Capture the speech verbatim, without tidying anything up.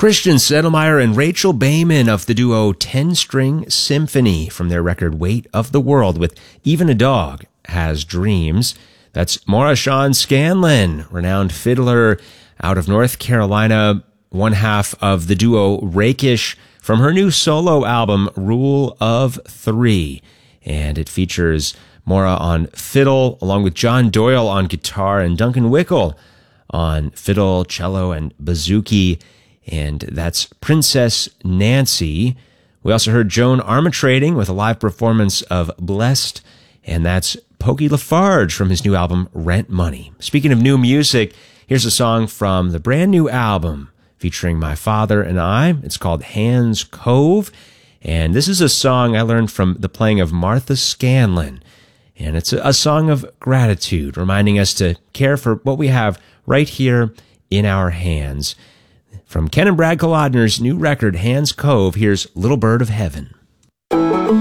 Christian Sedelmeier and Rachel Bayman of the duo Ten String Symphony from their record Weight of the World with Even a Dog Has Dreams. That's Maura Sean Scanlon, renowned fiddler out of North Carolina, one half of the duo Rakish from her new solo album Rule of Three. And it features Maura on fiddle, along with John Doyle on guitar and Duncan Wickel on fiddle, cello, and bouzouki. And that's Princess Nancy. We also heard Joan Armatrading with a live performance of Blessed, and that's Pokey Lafarge from his new album Rent Money. Speaking of new music, here's a song from the brand new album featuring my father and I. It's called Hands Cove, and this is a song I learned from the playing of Martha Scanlon. And it's a, a song of gratitude, reminding us to care for what we have right here in our hands. From Ken and Brad Kolodner's new record, Hands Cove, here's Little Bird of Heaven.